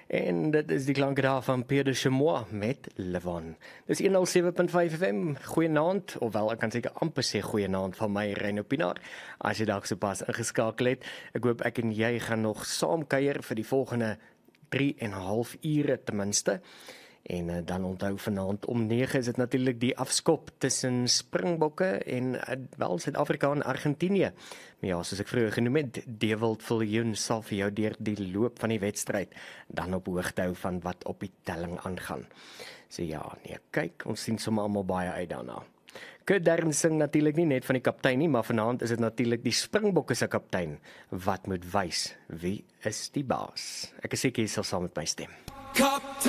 En dit is die klanke daar van Pierre de Chamois met Levon. Dis 107.5 FM, goeienaand, ofwel ek kan seker amper sê goeienaand van my, Reino Pinaar, as jy dalk sopas ingeskakel het. Ek hoop ek en jy gaan nog saam kuier vir die volgende 3,5 ure ten minste. En dan onthou vanaand om 9 is dit natuurlik die afskop tussen Springbokke en wel Suid-Afrika en Argentinië. Maar ja, soos ek vroeër genoem het, Dewald Viljoen sal vir jou deur die loop van die wedstryd dan op hoogte hou van wat op die telling aangaan. So ja, nee, kyk, ons sien sommer almal baie uit daarna. Kurt Darren sing natuurlik nie net van die kaptein nie, maar vanaand is dit natuurlik die Springbokke se kaptein wat moet wys wie is die baas. Ek is seker jy sal saam met my stem.